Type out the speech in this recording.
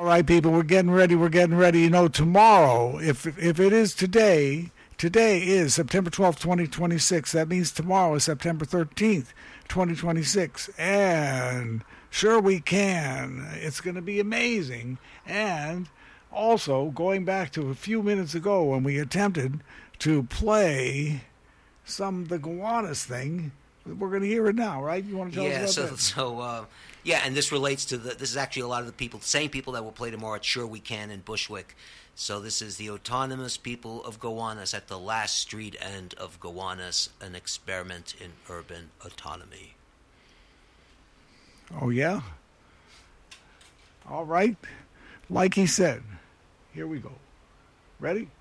right, people, we're getting ready. We're getting ready. You know, tomorrow, if it is today, today is September 12th, 2026. That means tomorrow is September 13th, 2026. And sure we can. It's going to be amazing. And also, going back to a few minutes ago when we attempted to play the Gowanus thing, we're going to hear it now, right? You want to tell us about that? Yeah, and this relates to this is actually a lot of the people, same people that will play tomorrow at Sure We Can in Bushwick. So this is the autonomous people of Gowanus at the last street end of Gowanus, an experiment in urban autonomy. Oh, yeah? All right. Like he said, here we go. Ready?